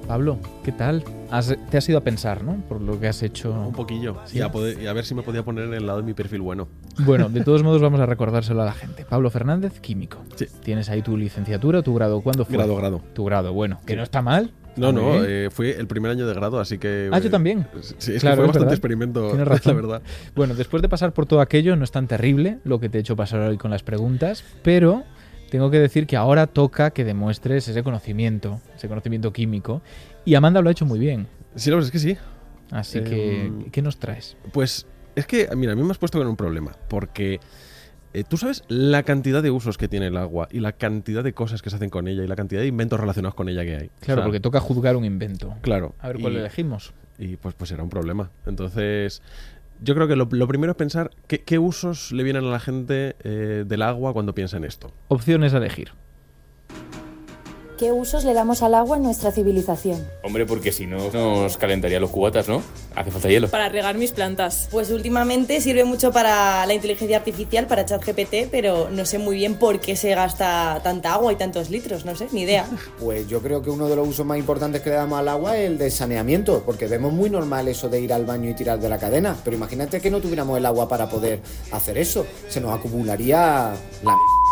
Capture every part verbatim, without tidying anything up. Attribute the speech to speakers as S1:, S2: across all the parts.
S1: Pablo, ¿qué tal? Has, te has ido a pensar, ¿no? Por lo que has hecho.
S2: Un poquillo.
S1: ¿Sí?
S2: Y, a poder, y a ver si me podía poner en el lado de mi perfil bueno.
S1: Bueno, de todos modos vamos a recordárselo a la gente. Pablo Fernández, químico.
S2: Sí.
S1: ¿Tienes ahí tu licenciatura, tu grado? ¿Cuándo fue?
S2: Grado, grado.
S1: Tu grado, bueno. Que no está mal.
S2: No,
S1: Muy
S2: no,
S1: bien.
S2: eh, fui el primer año de grado, así que...
S1: Ah, yo también.
S2: Sí, es
S1: Claro,
S2: que fue
S1: es
S2: bastante
S1: verdad.
S2: experimento,
S1: Tienes razón.
S2: la verdad.
S1: Bueno, después de pasar por todo aquello, no es tan terrible lo que te he hecho pasar hoy con las preguntas, pero tengo que decir que ahora toca que demuestres ese conocimiento, ese conocimiento químico, y Amanda lo ha hecho muy bien.
S2: Sí, la verdad es que sí.
S1: Así
S2: Eh,
S1: que, ¿qué nos traes?
S2: Pues es que, mira, a mí me has puesto con un problema, porque eh, tú sabes la cantidad de usos que tiene el agua y la cantidad de cosas que se hacen con ella y la cantidad de inventos relacionados con ella que hay.
S1: Claro,
S2: O sea,
S1: porque toca juzgar un invento.
S2: Claro.
S1: A ver cuál
S2: y,
S1: elegimos.
S2: Y pues, pues era un problema. Entonces, yo creo que lo, lo primero es pensar qué, qué usos le vienen a la gente eh, del agua cuando piensa en esto.
S1: Opciones a elegir.
S3: ¿Qué usos le damos al agua en nuestra civilización?
S4: Hombre, porque si no nos calentaría los cubatas, ¿no? Hace falta hielo.
S5: Para regar mis plantas.
S6: Pues últimamente sirve mucho para la inteligencia artificial, para ChatGPT, pero no sé muy bien por qué se gasta tanta agua y tantos litros, no sé, ni idea.
S7: Pues yo creo que uno de los usos más importantes que le damos al agua es el de saneamiento, porque vemos muy normal eso de ir al baño y tirar de la cadena, pero imagínate que no tuviéramos el agua para poder hacer eso, se nos acumularía la...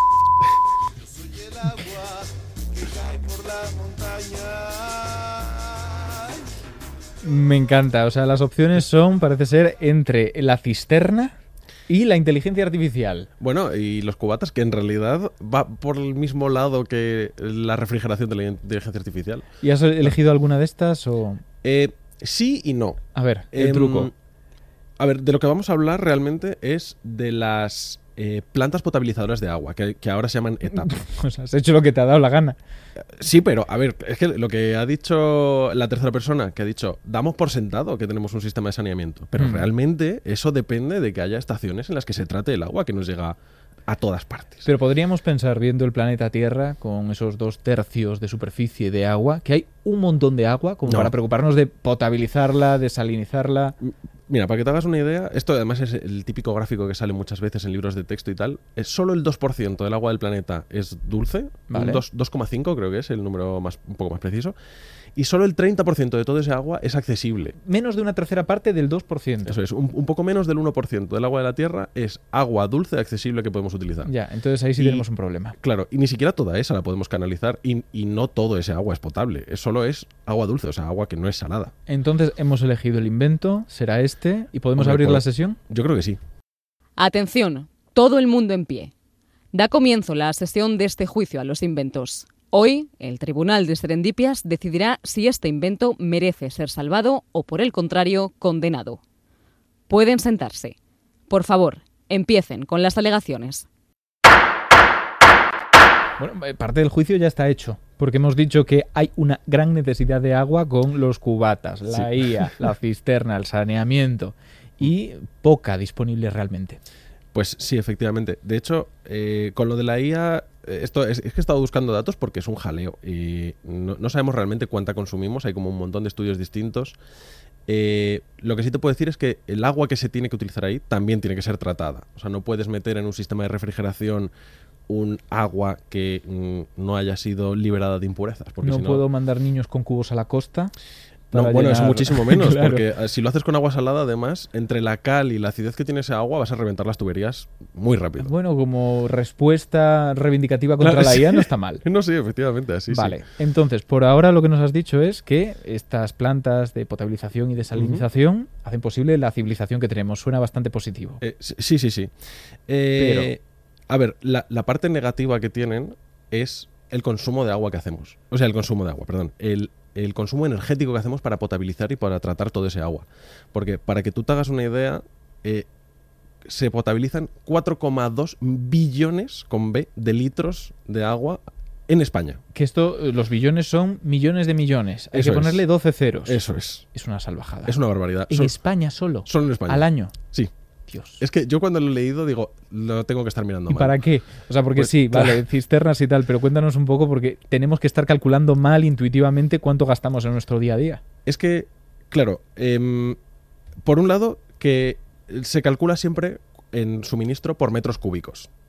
S1: Me encanta, o sea, las opciones son, parece ser, entre la cisterna y la inteligencia artificial.
S2: Bueno, y los cubatas, que en realidad va por el mismo lado que la refrigeración de la inteligencia artificial.
S1: ¿Y has elegido alguna de estas o...?
S2: Eh, sí y no.
S1: A ver, el
S2: Em,
S1: truco.
S2: A ver, de lo que vamos a hablar realmente es de las eh, plantas potabilizadoras de agua, que, que ahora se llaman E T A P.
S1: O sea, has hecho lo que te ha dado la gana.
S2: Sí, pero a ver, es que lo que ha dicho la tercera persona, que ha dicho, damos por sentado que tenemos un sistema de saneamiento, pero
S1: Mm.
S2: realmente eso depende de que haya estaciones en las que se trate el agua que nos llega a todas partes.
S1: Pero podríamos pensar, viendo el planeta Tierra, con esos dos tercios de superficie de agua, que hay un montón de agua como
S2: No.
S1: para preocuparnos de potabilizarla, desalinizarla.
S2: Mira, para que te hagas una idea, esto además es el típico gráfico que sale muchas veces en libros de texto y tal, es solo el dos por ciento del agua del planeta es dulce,
S1: Vale.
S2: un dos- dos coma cinco creo que es el número más, un poco más preciso, y solo el treinta por ciento de todo ese agua es accesible.
S1: Menos de una tercera parte del dos por ciento.
S2: Eso es, un, un poco menos del uno por ciento del agua de la Tierra es agua dulce accesible que podemos utilizar.
S1: Ya, entonces ahí sí
S2: Y-
S1: tenemos un problema.
S2: Claro, y ni siquiera toda esa la podemos canalizar y, y no todo ese agua es potable, es solo es agua dulce, o sea, agua que no es salada.
S1: Entonces hemos elegido el invento, será este, y podemos
S2: Hombre,
S1: abrir
S2: pues-
S1: la sesión.
S2: Yo creo que sí.
S8: Atención, todo el mundo en pie. Da comienzo la sesión de este juicio a los inventos. Hoy, el Tribunal de Serendipias decidirá si este invento merece ser salvado o, por el contrario, condenado. Pueden sentarse. Por favor, empiecen con las alegaciones.
S1: Bueno, eh, parte del juicio ya está hecho, porque hemos dicho que hay una gran necesidad de agua con los cubatas, la
S2: Sí.
S1: I A, la cisterna, el saneamiento, y poca disponible realmente.
S2: Pues sí, efectivamente. De hecho, eh, con lo de la I A, eh, esto es, es que he estado buscando datos porque es un jaleo y no, no sabemos realmente cuánta consumimos, hay como un montón de estudios distintos. Eh, lo que sí te puedo decir es que el agua que se tiene que utilizar ahí también tiene que ser tratada. O sea, no puedes meter en un sistema de refrigeración un agua que mm, no haya sido liberada de impurezas. Porque
S1: No
S2: si no,
S1: puedo mandar niños con cubos a la costa.
S2: No,
S1: para
S2: bueno, eso
S1: llenar-
S2: muchísimo menos,
S1: Claro.
S2: porque eh, si lo haces con agua salada, además, entre la cal y la acidez que tiene ese agua, vas a reventar las tuberías muy rápido.
S1: Bueno, como respuesta reivindicativa contra
S2: Claro,
S1: la I A
S2: sí.
S1: no está mal.
S2: No, sí, efectivamente, así
S1: Vale,
S2: sí.
S1: entonces, por ahora lo que nos has dicho es que estas plantas de potabilización y desalinización hacen posible la civilización que tenemos. Suena bastante positivo.
S2: Eh, sí, sí, sí. Eh, A ver, la, la parte negativa que tienen es el consumo de agua que hacemos. O sea, el consumo de agua, perdón. El, el consumo energético que hacemos para potabilizar y para tratar todo ese agua. Porque para que tú te hagas una idea, eh, se potabilizan cuatro coma dos billones con B de litros de agua en España.
S1: Que esto, eh, los billones son millones de millones. Hay
S2: Eso
S1: que
S2: es.
S1: ponerle doce ceros.
S2: Eso es.
S1: Es una salvajada.
S2: Es una barbaridad.
S1: En
S2: Sol-
S1: España solo.
S2: Solo en España.
S1: Al año.
S2: Sí.
S1: Dios.
S2: Es que yo cuando lo he leído digo, lo tengo que estar mirando
S1: ¿Y
S2: mal.
S1: para qué? O sea, porque
S2: Pues,
S1: sí,
S2: claro.
S1: vale, cisternas y tal, pero cuéntanos un poco porque tenemos que estar calculando mal intuitivamente cuánto gastamos en nuestro día a día.
S2: Es que, claro, em, por un lado, que se calcula siempre en suministro por metros cúbicos.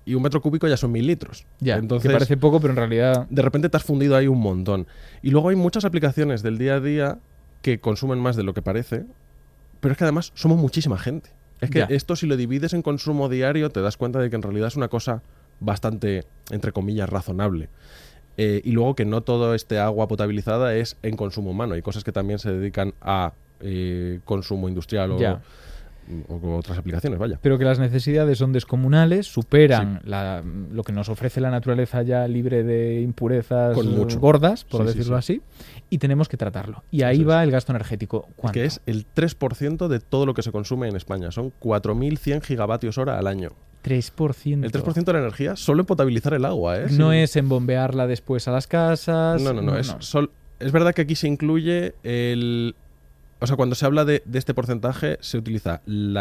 S2: y un metro cúbico ya son mil litros.
S1: Ya,
S2: Entonces,
S1: que parece poco, pero en realidad...
S2: de repente te has fundido ahí un montón. Y luego hay muchas aplicaciones del día a día que consumen más de lo que parece, pero es que además somos muchísima gente. Es que
S1: Ya.
S2: esto, si lo divides en consumo diario, te das cuenta de que en realidad es una cosa bastante, entre comillas, razonable. Eh, y luego que no todo este agua potabilizada es en consumo humano. Hay cosas que también se dedican a eh, consumo industrial o,
S1: Ya.
S2: o otras aplicaciones, vaya.
S1: Pero que las necesidades son descomunales, superan la- lo que nos ofrece la naturaleza ya libre de impurezas
S2: Con mucho.
S1: gordas, por
S2: Sí, sí,
S1: decirlo así, y tenemos que tratarlo. Y ahí
S2: Eso
S1: va
S2: es.
S1: el gasto energético. ¿Cuánto?
S2: Que es el tres por ciento de todo lo que se consume en España. Son cuatro mil cien gigavatios hora al año.
S1: tres por ciento.
S2: El tres por ciento de la energía solo en potabilizar el agua, ¿eh?
S1: No
S2: Sí.
S1: es en bombearla después a las casas.
S2: No, no, no. Es, sol- es verdad que aquí se incluye el... O sea, cuando se habla de, de este porcentaje, se utiliza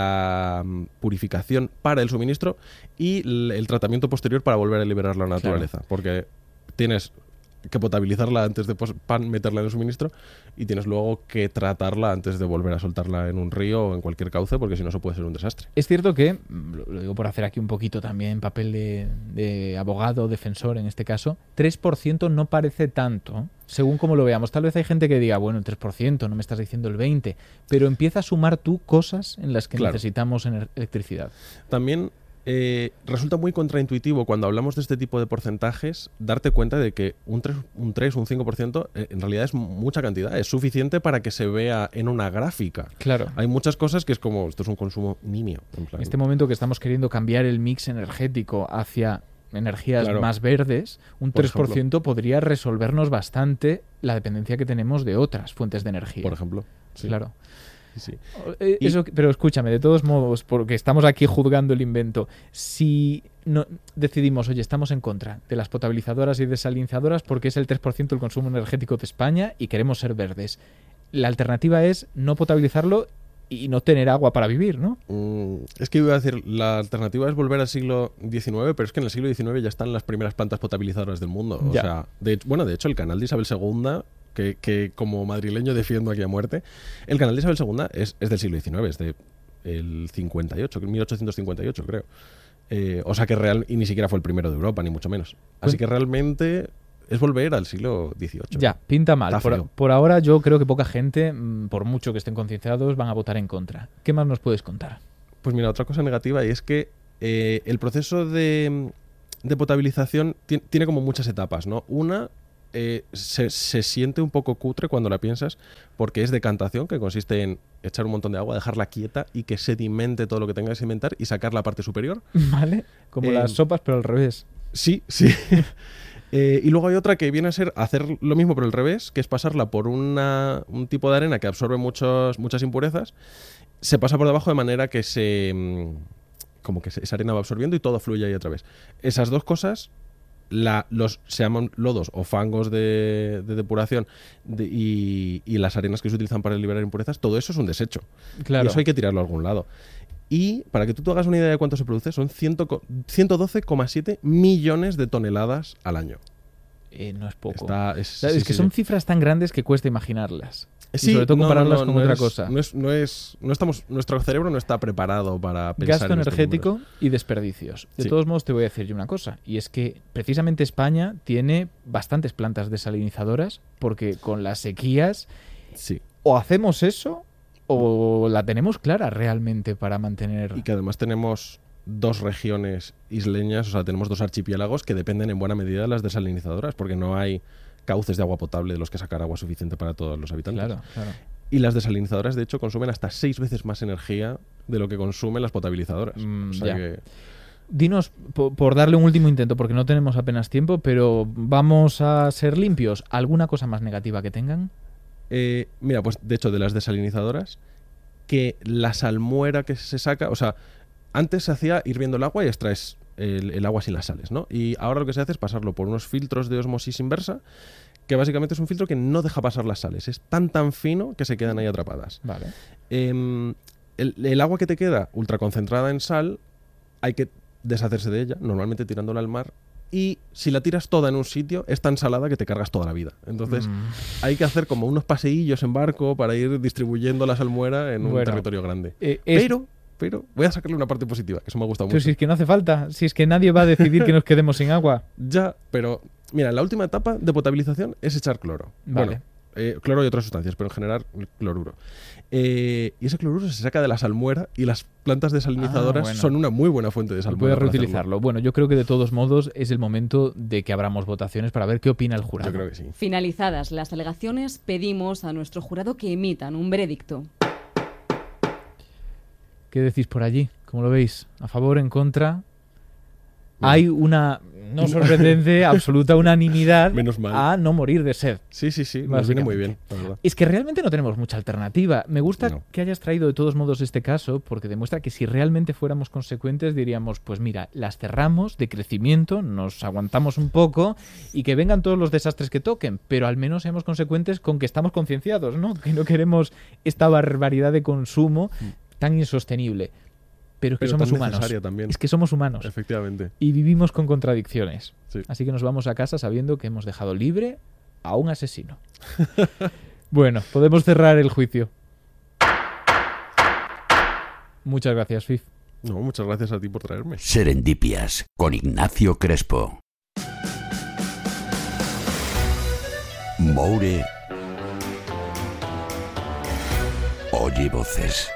S2: la mm, purificación para el suministro y l- el tratamiento posterior para volver a liberar la naturaleza. Porque tienes que potabilizarla antes de pos- pan- meterla en el suministro y tienes luego que tratarla antes de volver a soltarla en un río o en cualquier cauce, porque si no, eso puede ser un desastre.
S1: Es cierto que, mm, lo lo digo por hacer aquí un poquito también papel de, de abogado, defensor en este caso, tres por ciento no parece tanto, según como lo veamos. Tal vez hay gente que diga, bueno, el tres por ciento, no me estás diciendo el veinte por ciento, pero empieza a sumar tú cosas en las que
S2: Claro.
S1: necesitamos ener- electricidad.
S2: También eh, resulta muy contraintuitivo cuando hablamos de este tipo de porcentajes darte cuenta de que un tres, un tres, un cinco por ciento eh, en realidad es mucha cantidad, es suficiente para que se vea en una gráfica.
S1: Claro.
S2: Hay muchas cosas que es como, esto es un consumo nimio. En plan,
S1: En este momento que estamos queriendo cambiar el mix energético hacia energías
S2: Claro.
S1: más verdes, un
S2: Por
S1: tres por ciento podría resolvernos bastante la dependencia que tenemos de otras fuentes de energía.
S2: por ejemplo. Sí,
S1: Claro.
S2: sí, sí.
S1: Eh,
S2: Y-
S1: Eso, pero escúchame, de todos modos, porque estamos aquí juzgando el invento, si no decidimos, oye, estamos en contra de las potabilizadoras y desalinizadoras porque es el tres por ciento del consumo energético de España y queremos ser verdes, la alternativa es no potabilizarlo y no tener agua para vivir, ¿no?
S2: Mm, es que iba a decir, la alternativa es volver al siglo diecinueve, pero es que en el siglo diecinueve ya están las primeras plantas potabilizadoras del mundo. O
S1: Ya.
S2: sea, de, hecho- bueno, de hecho, el canal de Isabel segunda, que, que como madrileño defiendo aquí a muerte, el canal de Isabel segunda es, es del siglo diecinueve, es de el cincuenta y ocho, mil ochocientos cincuenta y ocho, creo. Eh, o sea que real, y ni siquiera fue el primero de Europa, ni mucho menos. Así
S1: Cuen-
S2: que realmente es volver al siglo dieciocho.
S1: Ya, pinta mal.
S2: Está
S1: Por,
S2: feo.
S1: por ahora yo creo que poca gente, mm, por mucho que estén concienciados, van a votar en contra. ¿Qué más nos puedes contar?
S2: Pues mira, otra cosa negativa y es que eh, el proceso de, de potabilización ti- tiene como muchas etapas, ¿no? Una, eh, se, se siente un poco cutre cuando la piensas porque es decantación, que consiste en echar un montón de agua, dejarla quieta y que sedimente todo lo que tenga que sedimentar y sacar la parte superior.
S1: ¿Vale? Como
S2: Eh,
S1: las sopas, pero al revés.
S2: Sí, sí. Eh, y luego hay otra que viene a ser hacer lo mismo pero al revés, que es pasarla por una, un tipo de arena que absorbe muchos, muchas impurezas, se pasa por debajo de manera que se mm, como que se- esa arena va absorbiendo y todo fluye ahí otra vez. Esas dos cosas, la, los se llaman lodos o fangos de, de depuración de- y, y las arenas que se utilizan para liberar impurezas, todo eso es un desecho.
S1: Claro.
S2: Y eso hay que tirarlo a algún lado. Y para que tú te hagas una idea de cuánto se produce, son cien, ciento doce coma siete millones de toneladas al año.
S1: Eh, no es poco.
S2: Está- es,
S1: O sea,
S2: sí,
S1: es que
S2: sí,
S1: son
S2: sí.
S1: cifras tan grandes que cuesta imaginarlas. Y
S2: Sí,
S1: sobre todo
S2: no, no,
S1: compararlas
S2: no,
S1: con
S2: no
S1: otra
S2: es-
S1: cosa.
S2: No es, no es, no estamos, nuestro cerebro no está preparado para pensar
S1: Gasto
S2: en estos
S1: energético
S2: números.
S1: y desperdicios. De
S2: Sí.
S1: todos modos, te voy a decir yo una cosa, y es que precisamente España tiene bastantes plantas desalinizadoras porque con las sequías
S2: Sí.
S1: o hacemos eso o la tenemos clara realmente para mantener...
S2: Y que además tenemos dos regiones isleñas, o sea, tenemos dos archipiélagos que dependen en buena medida de las desalinizadoras, porque no hay cauces de agua potable de los que sacar agua suficiente para todos los habitantes.
S1: Claro, claro.
S2: Y las desalinizadoras, de hecho, consumen hasta seis veces más energía de lo que consumen las potabilizadoras.
S1: Mm,
S2: o sea
S1: ya.
S2: que
S1: Dinos, po- por darle un último intento, porque no tenemos apenas tiempo, pero vamos a ser limpios. ¿Alguna cosa más negativa que tengan?
S2: Eh, mira, pues de hecho, de las desalinizadoras, que la salmuera que se saca, o sea, antes se hacía hirviendo el agua y extraes el, el agua sin las sales, ¿no? Y ahora lo que se hace es pasarlo por unos filtros de osmosis inversa, que básicamente es un filtro que no deja pasar las sales. Es tan tan fino que se quedan ahí atrapadas.
S1: Vale.
S2: Em, el, el agua que te queda ultraconcentrada en sal, hay que deshacerse de ella, normalmente tirándola al mar. Y si la tiras toda en un sitio, es tan salada que te cargas toda la vida. Entonces,
S1: Mm.
S2: hay que hacer como unos paseillos en barco para ir distribuyendo la salmuera en un
S1: Bueno,
S2: territorio grande.
S1: Eh, es-
S2: Pero, pero voy a sacarle una parte positiva, que eso me ha gustado
S1: Pero
S2: mucho.
S1: si es que no hace falta, si es que nadie va a decidir que nos quedemos sin agua.
S2: Ya, pero mira, la última etapa de potabilización es echar cloro.
S1: Vale.
S2: Bueno, eh, cloro y otras sustancias, pero en general cloruro. Eh, y ese cloruro se saca de la salmuera y las plantas desalinizadoras
S1: Ah, bueno.
S2: son una muy buena fuente de salmuera.
S1: Puedes
S2: para
S1: reutilizarlo.
S2: hacerlo.
S1: Bueno, yo creo que de todos modos es el momento de que abramos votaciones para ver qué opina el jurado.
S2: Yo creo que sí.
S8: Finalizadas las alegaciones, pedimos a nuestro jurado que emitan un veredicto.
S1: ¿Qué decís por allí? ¿Cómo lo veis? ¿A favor, en contra? Hay una, no sorprendente, absoluta unanimidad
S2: Menos mal.
S1: a no morir de sed.
S2: Sí, sí, sí, nos viene muy
S1: Básicamente.
S2: bien, la verdad.
S1: Es que realmente no tenemos mucha alternativa. Me gusta
S2: No.
S1: que hayas traído de todos modos este caso porque demuestra que si realmente fuéramos consecuentes diríamos, pues mira, las cerramos de crecimiento, nos aguantamos un poco y que vengan todos los desastres que toquen, pero al menos seamos consecuentes con que estamos concienciados, ¿no? Que no queremos esta barbaridad de consumo tan insostenible. Pero es que
S2: Pero
S1: somos
S2: tan
S1: humanos.
S2: necesaria también.
S1: Es que somos humanos.
S2: Efectivamente.
S1: Y vivimos con contradicciones.
S2: Sí.
S1: Así que nos vamos a casa sabiendo que hemos dejado libre a un asesino. Bueno, podemos cerrar el juicio. Muchas gracias, Fif.
S2: No, muchas gracias a ti por traerme.
S5: Serendipias con Ignacio Crespo. Moure oye voces.